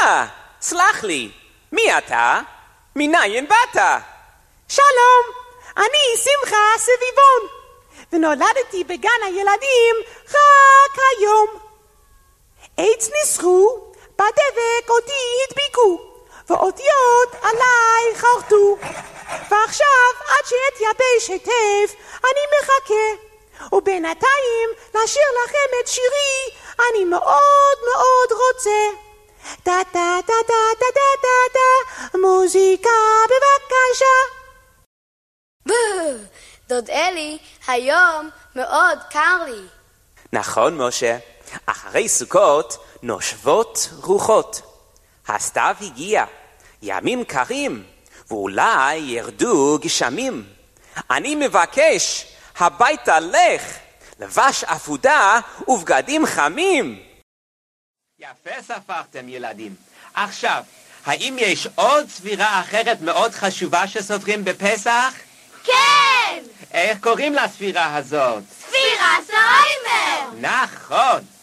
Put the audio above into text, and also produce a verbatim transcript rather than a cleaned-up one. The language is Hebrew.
אה, סלח לי, מי אתה? מניין באת? שלום, אני שמחה סביבון, ונולדתי בגן הילדים רק היום. עץ ניסחו, בדבק אותי הדביקו, ואותיות עליי חרטו, ועכשיו עד שאתייבש היטב אני מחכה, ובינתיים לשיר לכם את שירי אני מאוד מאוד רוצה. טה טה טה טה טה טה טה טה, מוזיקה בבקשה. דוד אלי, היום מאוד קר לי. נכון משה, אחרי סוכות נושבות רוחות. הסתיו הגיע, ימים קרים, ואולי ירדו גשמים. אני מבקש, הביתה לך, לבש אפודה ובגדים חמים. יפה ספרתם ילדים. עכשיו, האם יש עוד ספירה אחרת מאוד חשובה שסופרים בפסח? כן! איך קוראים לספירה הזאת? ספירת העומר! נכון.